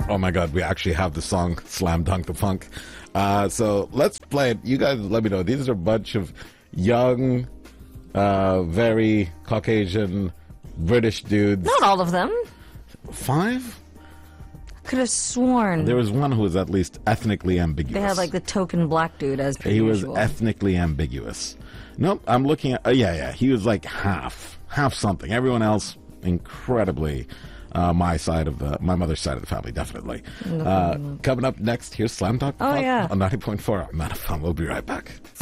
Oh my God, we actually have the song Slam Dunk the Funk. So let's play it. You guys let me know. These are a bunch of young, very Caucasian British dudes. Not all of them. 5? Could have sworn. There was one who was at least ethnically ambiguous. They had like the token black dude as per He was usual. ethnically ambiguous. Nope, I'm looking at... yeah. He was like half something. Everyone else, incredibly... my mother's side of the family, definitely. Coming up next, here's Slam Dunk Oh, yeah. on 90.4. I'm out of fun. We'll be right back.